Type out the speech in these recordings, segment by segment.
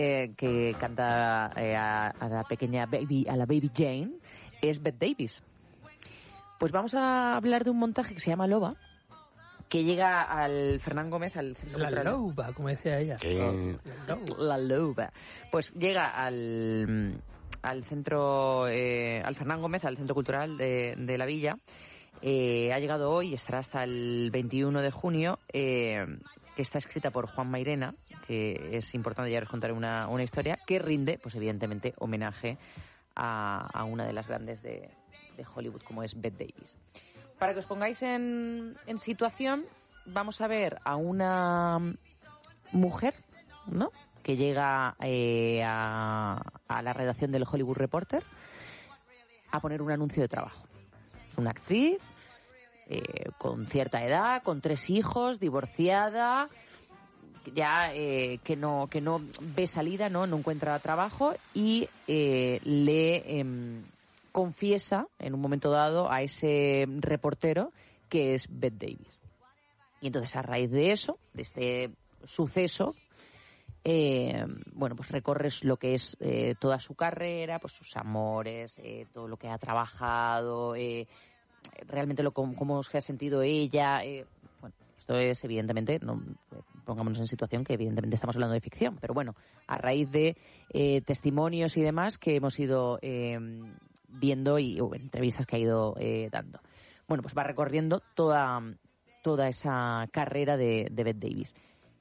que canta a la pequeña a la Baby Jane, es Bette Davis. Pues vamos a hablar de un montaje que se llama Loba, que llega al Fernán Gómez, al centro cultural. La Loba, como decía ella. La Loba. Pues llega al centro, al Fernán Gómez, al centro cultural de la Villa. Ha llegado hoy y estará hasta el 21 de junio. Que está escrita por Juan Mairena, que es importante, ya os contaré una historia, que rinde, pues evidentemente, homenaje a una de las grandes de Hollywood, como es Bette Davis. Para que os pongáis en situación, vamos a ver a una mujer, ¿no?, que llega a la redacción del Hollywood Reporter a poner un anuncio de trabajo. Es una actriz con cierta edad, con 3 hijos, divorciada, ya que no ve salida, no encuentra trabajo, y le confiesa en un momento dado a ese reportero que es Bette Davis. Y entonces, a raíz de eso, de este suceso, pues recorres lo que es toda su carrera, pues sus amores, todo lo que ha trabajado, realmente cómo se ha sentido ella. Esto es evidentemente, pongámonos en situación que evidentemente estamos hablando de ficción, pero bueno, a raíz de testimonios y demás que hemos ido viendo y entrevistas que ha ido dando. Bueno, pues va recorriendo toda esa carrera de Bette Davis.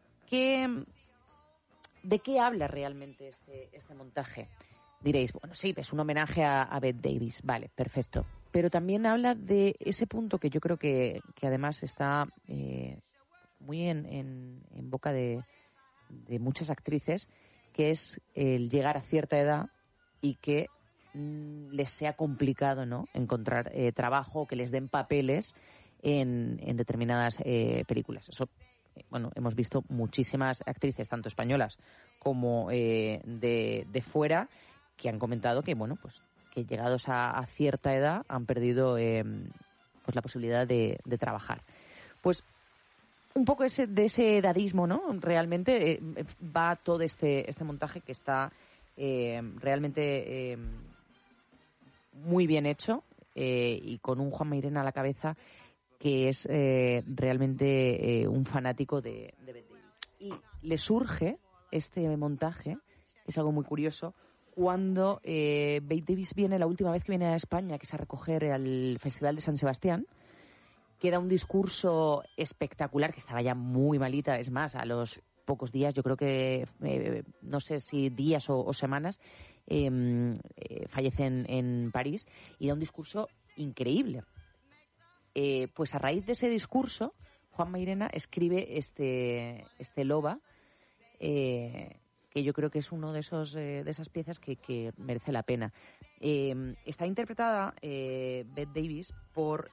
¿De qué habla realmente este montaje? Diréis, bueno, sí, es un homenaje a Bette Davis, vale, perfecto. Pero también habla de ese punto que yo creo que además está muy en boca de muchas actrices, que es el llegar a cierta edad y que les sea complicado, ¿no?, encontrar trabajo, que les den papeles en determinadas películas. Eso, hemos visto muchísimas actrices, tanto españolas como de fuera, que han comentado que, que llegados a cierta edad han perdido pues la posibilidad de trabajar. Pues un poco de ese edadismo, ¿no? Realmente va todo este montaje, que está realmente muy bien hecho, y con un Juan Mairena a la cabeza que es realmente un fanático de Bette Davis. Y le surge este montaje, que es algo muy curioso, cuando Bette Davis viene, la última vez que viene a España, que es a recoger al Festival de San Sebastián, que da un discurso espectacular, que estaba ya muy malita, es más, a los pocos días, yo creo que, no sé si días o semanas, fallece en París, y da un discurso increíble. Pues a raíz de ese discurso, Juan Mairena escribe este Loba, que yo creo que es uno de esas piezas que merece la pena. Está interpretada Bette Davis por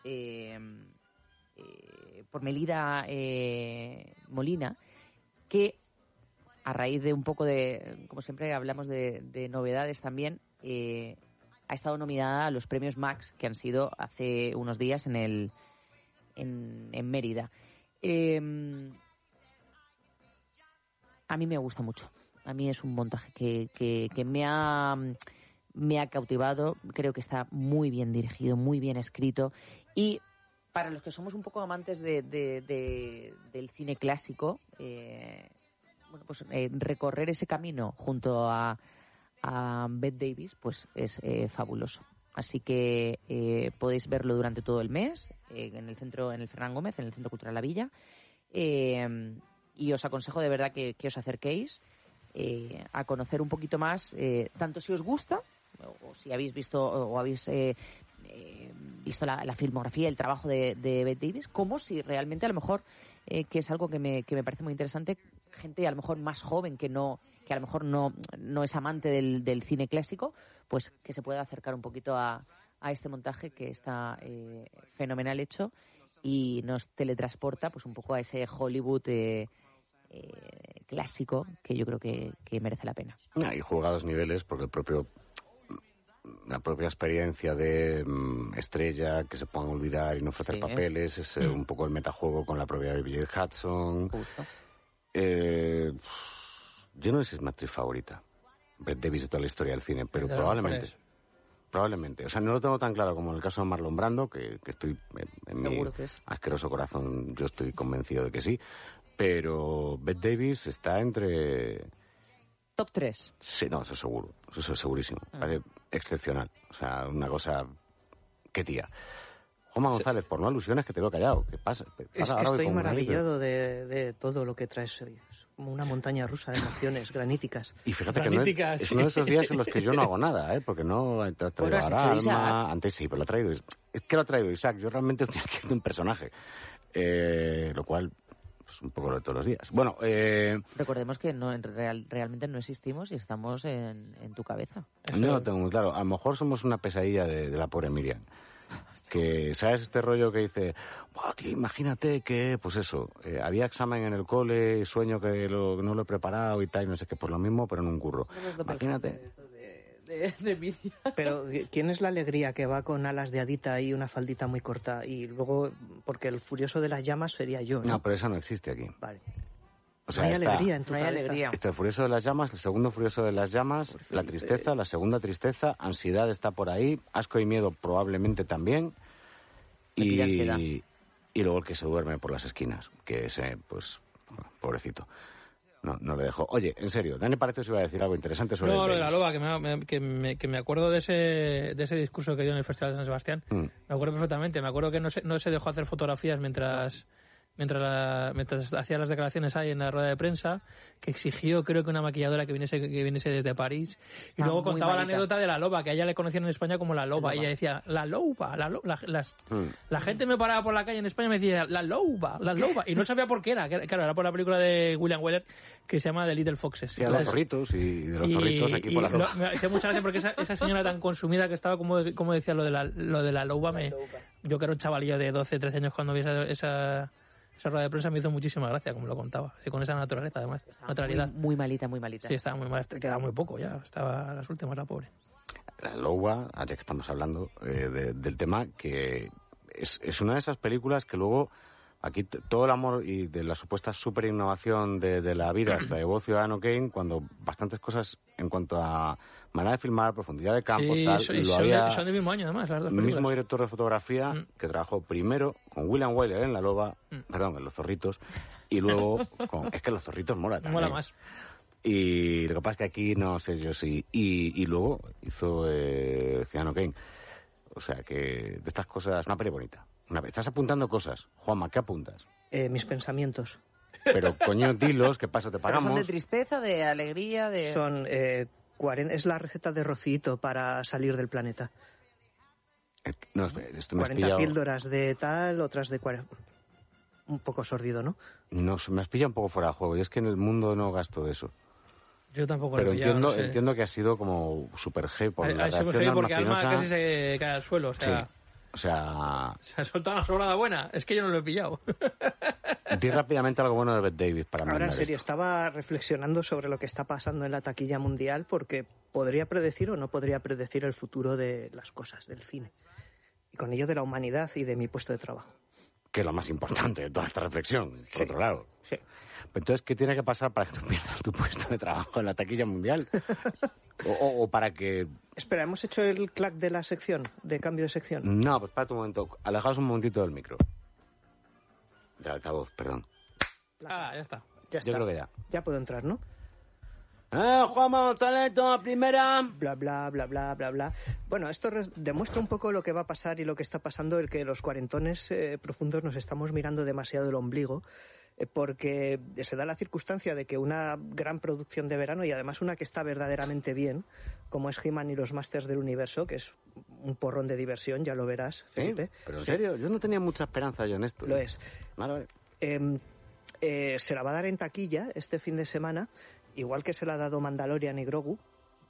Melida Molina, que a raíz de un poco de, como siempre hablamos de novedades también, ha estado nominada a los premios Max, que han sido hace unos días en Mérida. A mí me gusta mucho. A mí es un montaje que me ha cautivado. Creo que está muy bien dirigido, muy bien escrito. Y para los que somos un poco amantes del cine clásico, recorrer ese camino junto a Bette Davis, pues es fabuloso. Así que podéis verlo durante todo el mes en el Fernán Gómez, en el Centro Cultural La Villa. Y os aconsejo de verdad que os acerquéis a conocer un poquito más, tanto si os gusta, o si habéis visto o habéis visto la filmografía, el trabajo de Bette Davis, como si realmente a lo mejor, que es algo que me parece muy interesante, gente a lo mejor más joven que a lo mejor no es amante del cine clásico, pues que se pueda acercar un poquito a este montaje, que está fenomenal hecho y nos teletransporta pues un poco a ese Hollywood clásico, que yo creo que merece la pena. Y juega a 2 niveles, porque la propia experiencia de estrella, que se puedan olvidar y no ofrecer papeles, es un poco el metajuego con la propia Baby Jane Hudson. Yo no sé si es mi actriz favorita, Bette Davis, de toda la historia del cine, pero probablemente. Probablemente. O sea, no lo tengo tan claro como en el caso de Marlon Brando, que estoy en mi asqueroso corazón, yo estoy convencido de que sí. Pero Bette Davis está entre... ¿Top 3? Sí, no, eso seguro. Eso es segurísimo. Parece excepcional. O sea, una cosa... ¡Qué tía! Juanma González, por no alusiones, que te veo callado. ¿Qué pasa? Es que estoy maravillado de todo lo que traes hoy. Es como una montaña rusa de emociones graníticas. Y fíjate que es uno de esos días en los que yo no hago nada, porque no he traído ahora Alma. Antes sí, pero lo ha traído... Es que lo ha traído Isaac. Yo realmente estoy aquí haciendo un personaje. Lo cual... un poco de todos los días. Bueno, recordemos que realmente no existimos y estamos en tu cabeza. No lo tengo muy claro. A lo mejor somos una pesadilla de la pobre Miriam. Que, ¿sabes este rollo que dice, wow, tío, imagínate que, pues eso, había examen en el cole, sueño que no lo he preparado y tal, y no sé qué, por lo mismo, pero en un curro. Imagínate. De Miriam. Pero ¿quién es la alegría que va con alas de hadita y una faldita muy corta? Y luego, porque el furioso de las llamas sería yo, ¿no? No, pero esa no existe aquí. Vale. O sea, no hay alegría en tu cabeza. Alegría. Está el furioso de las llamas, el segundo furioso de las llamas, la tristeza, la segunda tristeza, ansiedad está por ahí, asco y miedo probablemente también. Y luego el que se duerme por las esquinas, que ese, pues, pobrecito. No le dejo. Oye, en serio, Dani parece que iba a decir algo interesante sobre lo de la loba, que me acuerdo de ese discurso que dio en el Festival de San Sebastián. Me acuerdo perfectamente. Me acuerdo que no se dejó hacer fotografías mientras hacía las declaraciones ahí en la rueda de prensa, que exigió, creo que una maquilladora que viniese desde París, y luego contaba la anécdota de la loba, que a ella le conocían en España como la loba, y ella decía, la loba, la gente me paraba por la calle en España y me decía, la loba, y no sabía por qué era, claro, era por la película de William Wyler, que se llama The Little Foxes. Sí, los zorritos, y de los zorritos aquí por la loba. Me hacía mucha gracia porque esa señora tan consumida que estaba, como decía lo de la loba, yo que era un chavalillo de 12, 13 años cuando vi esa rueda de prensa, me hizo muchísima gracia, como lo contaba. Y con esa naturaleza, además. Naturalidad. Muy malita. Sí, estaba muy mal. Quedaba muy poco ya. Estaba a las últimas, la pobre. La loba, ya que estamos hablando del tema, que es una de esas películas que luego, aquí todo el amor y de la supuesta super innovación de la vida hasta de voz Ciudadano Kane, cuando bastantes cosas en cuanto a manera de filmar, profundidad de campo, son del mismo año, además, las dos películas. El mismo director de fotografía que trabajó primero con William Wyler en La Loba, perdón, en Los Zorritos, y luego es que Los Zorritos mola también. Mola más. Y lo que pasa es que aquí no sé yo si... Y luego hizo Ciudadano Kane. O sea que de estas cosas, una peli bonita. Estás apuntando cosas. Juanma, ¿qué apuntas? Mis pensamientos. Pero coño, dilos, ¿qué pasa? Te pagamos. ¿Son de tristeza, de alegría, de...? Son... es la receta de Rocito para salir del planeta. No, esto me 40 píldoras de tal, otras de 40... Un poco sordido, ¿no? No, me has pillado un poco fuera de juego. Y es que en el mundo no gasto eso. Yo tampoco pero lo he pillado, entiendo que ha sido como super G por la reacción de porque Alma casi se cae al suelo. Sí. O sea... Se ha soltado una sobrada buena. Es que yo no lo he pillado. Di rápidamente algo bueno de Bette Davis para mí. Ahora, en serio, estaba reflexionando sobre lo que está pasando en la taquilla mundial, porque podría predecir o no podría predecir el futuro de las cosas, del cine. Y con ello de la humanidad y de mi puesto de trabajo. Que es lo más importante de toda esta reflexión, por otro lado. Sí. Entonces, ¿qué tiene que pasar para que tú pierdas tu puesto de trabajo en la taquilla mundial? o para que... Espera, ¿hemos hecho el clac de la sección, de cambio de sección? No, pues espérate un momento. Alejaos un momentito del micro. Del altavoz, perdón. Ya está. Ya está. Yo creo que ya. Ya puedo entrar, ¿no? Juanma González, toma primera. Bla, bla, bla, bla, bla, bla. Bueno, esto demuestra un poco lo que va a pasar y lo que está pasando, el que los cuarentones profundos nos estamos mirando demasiado el ombligo, porque se da la circunstancia de que una gran producción de verano, y además una que está verdaderamente bien, como es He-Man y los Masters del Universo, que es un porrón de diversión, ya lo verás, Felipe. ¿Sí? Pero en serio, yo no tenía mucha esperanza yo en esto. Lo es. Vale. Se la va a dar en taquilla este fin de semana, igual que se la ha dado Mandalorian y Grogu,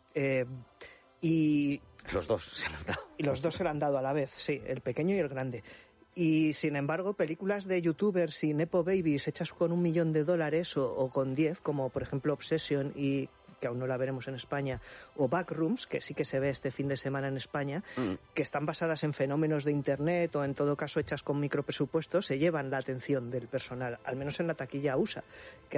y... Los dos se la han dado. Y los dos se la han dado a la vez, sí, el pequeño y el grande. Y, sin embargo, películas de youtubers y nepo babies hechas con $1 millón o con 10, como por ejemplo Obsession, y que aún no la veremos en España, o Backrooms, que sí que se ve este fin de semana en España, que están basadas en fenómenos de Internet o en todo caso hechas con micropresupuestos, se llevan la atención del personal, al menos en la taquilla USA, que al fin y al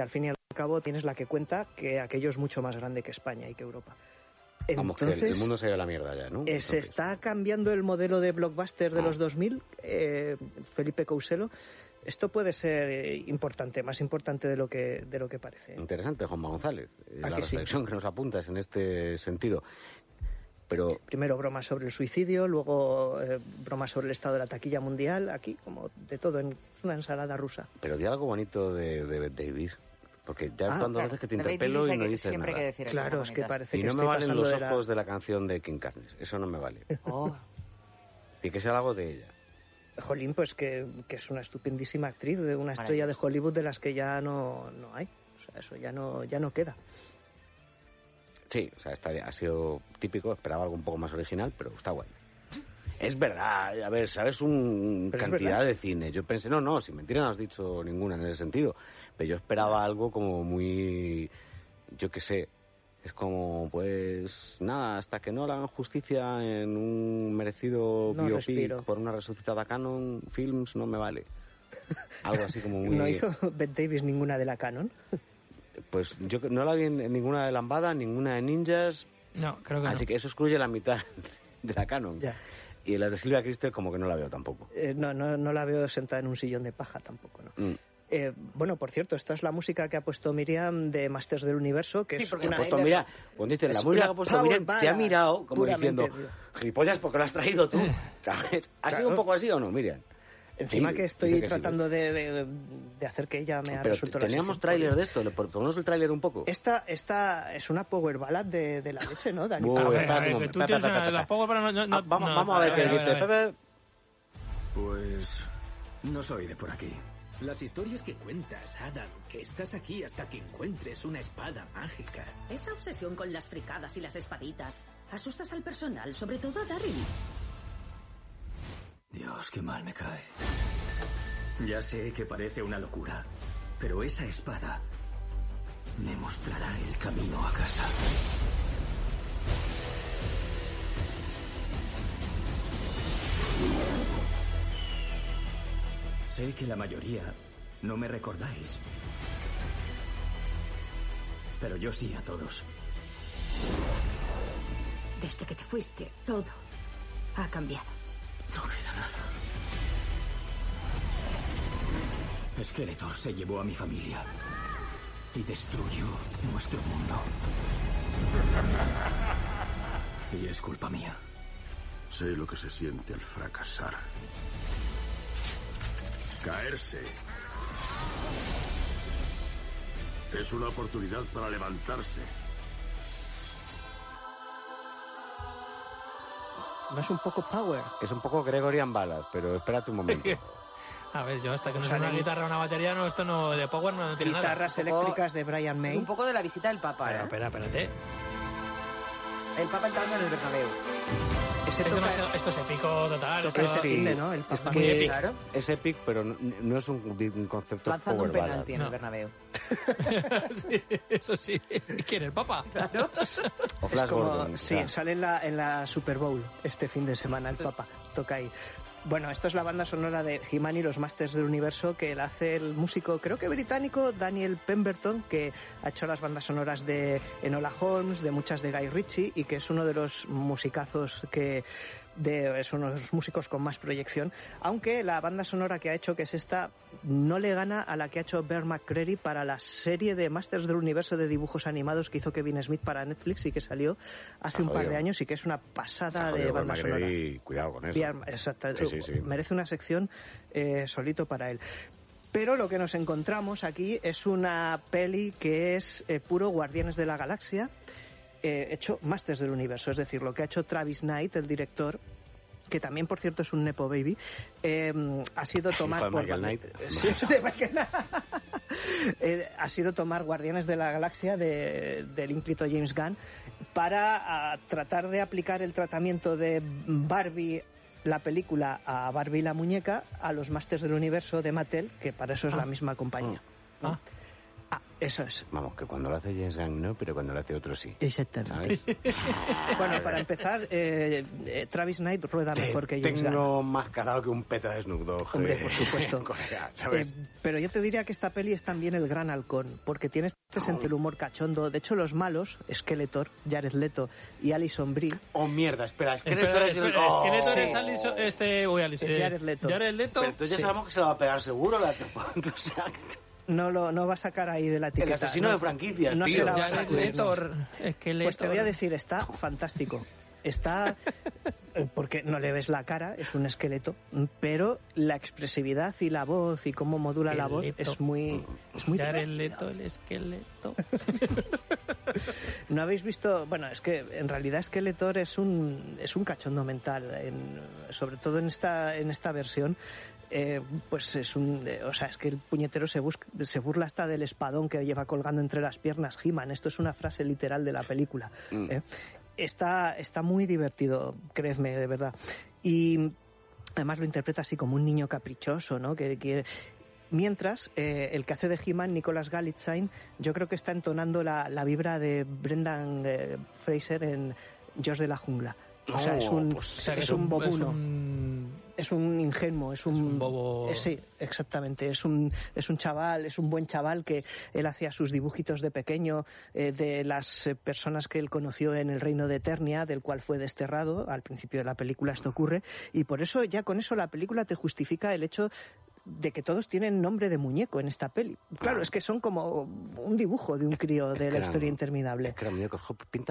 cabo tienes la que cuenta, que aquello es mucho más grande que España y que Europa. Vamos, que el mundo se ha ido a la mierda ya, ¿no? Se está cambiando el modelo de blockbuster de los 2000, Felipe Couselo. Esto puede ser importante, más importante de lo que parece. Interesante, Juanma González. La Aquí reflexión que nos apuntas en este sentido. Pero primero bromas sobre el suicidio, luego bromas sobre el estado de la taquilla mundial. Aquí, como de todo, es una ensalada rusa. Pero di algo bonito de Bette Davis. Porque ya cuando veces que te interpelo y no dices nada. Claro, es que parece que y no me valen los ojos de la canción de King Carnes. Eso no me vale. Y que sea algo de ella. Jolín, pues que es una estupendísima actriz, de una estrella de Hollywood de las que ya no hay. O sea, eso ya no queda. Sí, o sea, ha sido típico, esperaba algo un poco más original, pero está guay. Es verdad, a ver, sabes cantidad de cine. Yo pensé, no, sin mentira no has dicho ninguna en ese sentido. Pero yo esperaba algo como muy, yo qué sé, es como, pues, nada, hasta que no le hagan justicia en un merecido biopic por una resucitada Canon Films, no me vale. Algo así como muy... ¿No hizo Bette Davis ninguna de la Canon? Pues yo no la vi en ninguna de Lambada, ninguna de Ninjas. No, creo que así que eso excluye la mitad de la Canon. Ya. Y las de Silvia Christel como que no la veo tampoco. No la veo sentada en un sillón de paja tampoco, ¿no? Bueno, por cierto, esta es la música que ha puesto Miriam de Masters del Universo, que es una... Mira, cuando dice la música que ha puesto Miriam, te ha mirado como diciendo, gilipollas, ¿por qué lo has traído tú? ¿Sabes? ¿Ha sido un poco así o no, Miriam? Encima que estoy tratando de hacer que ella me ha resuelto la teníamos tráiler de esto, ponemos el tráiler un poco. Esta es una power ballad de la leche, ¿no, Dani? Vamos a ver qué dice Pepe. Pues no soy de por aquí. Las historias que cuentas, Adam, que estás aquí hasta que encuentres una espada mágica. Esa obsesión con las fricadas y las espaditas. Asustas al personal, sobre todo a Daryl. Dios, qué mal me cae. Ya sé que parece una locura, pero esa espada me mostrará el camino a casa. Sé que la mayoría no me recordáis, pero yo sí a todos. Desde que te fuiste, todo ha cambiado. No queda nada. Skeletor se llevó a mi familia y destruyó nuestro mundo. Y es culpa mía. Sé lo que se siente al fracasar. Caerse es una oportunidad para levantarse. ¿No es un poco Power? Es un poco Gregorian Ballad, pero espérate un momento. A ver, yo hasta que no sea una guitarra o una batería, esto no de Power no tiene nada. Guitarras eléctricas de Brian May. Es un poco de la visita del Papa, Espérate. El Papa entrando en el Bernabéu. Esto es épico total. ¿no? El Papa. Muy épico. Claro. Es épico, pero no es un concepto lanzando Power un penalti en el Bernabéu. Sí, eso sí. ¿Quién? ¿El Papa? Claro. O Flash Gordon. Sí, sale en la Super Bowl este fin de semana el Papa. Toca ahí. Bueno, esto es la banda sonora de He-Man y los Masters del Universo, que la hace el músico, creo que británico, Daniel Pemberton, que ha hecho las bandas sonoras de Enola Holmes, de muchas de Guy Ritchie, y que es uno de los musicazos es uno de los músicos con más proyección, aunque la banda sonora que ha hecho, que es esta, no le gana a la que ha hecho Bear McCreary para la serie de Masters del Universo de dibujos animados que hizo Kevin Smith para Netflix y que salió hace un par de años y que es una pasada de banda sonora. Cuidado con eso. Exacto. Sí. Merece una sección solito para él. Pero lo que nos encontramos aquí es una peli que es puro Guardianes de la Galaxia, hecho Masters del Universo, es decir, lo que ha hecho Travis Knight, el director, que también, por cierto, es un nepo baby, ha sido tomar ha sido tomar Guardianes de la Galaxia del ínclito James Gunn para tratar de aplicar el tratamiento de Barbie, la película, a Barbie la muñeca, a los Masters del Universo de Mattel, que para eso es la misma compañía. Eso es. Vamos, que cuando lo hace James Gunn no, pero cuando lo hace otro sí. Exactamente. Bueno, para empezar, Travis Knight rueda mejor que James Gunn. Tengo más calado que un peta de Snoop Dogg. Hombre, por supuesto. ¿Sabes? Pero yo te diría que esta peli es también el gran halcón, porque tiene presente el humor cachondo. De hecho, los malos, Skeletor, Jared Leto y Alison Brie... Oh, mierda, espera. Skeletor es sí. Alison... Es Jared Leto. Jared Leto. Pero entonces ya sabemos que se lo va a pegar seguro la tropa. O sea, no va a sacar ahí de la etiqueta. el asesino de franquicias, no tío. se la va a Jared sacudir, Leto. Pues te voy a decir, está fantástico. Está, porque no le ves la cara, es un esqueleto, pero la expresividad y la voz y cómo modula la voz es muy Jared Leto, el esqueleto. ¿No habéis visto? Bueno, es que en realidad Skeletor es un cachondo mental, sobre todo en esta versión. Pues es es que el puñetero se burla hasta del espadón que lleva colgando entre las piernas He-Man. Esto es una frase literal de la película. Está muy divertido, creedme, de verdad. Y además lo interpreta así como un niño caprichoso, ¿no? Mientras, el que hace de He-Man, Nicholas Galitzine, yo creo que está entonando la vibra de Brendan Fraser en Dios de la Jungla. O sea, es un bobuno. Es un ingenuo, es un bobo. Sí, exactamente. Es un chaval, es un buen chaval que él hacía sus dibujitos de pequeño de las personas que él conoció en el reino de Eternia, del cual fue desterrado. Al principio de la película esto ocurre. Y por eso, ya con eso, la película te justifica el hecho de que todos tienen nombre de muñeco en esta peli. Claro, es que son como un dibujo de un crío de la historia interminable. Es que era muñeco, pinta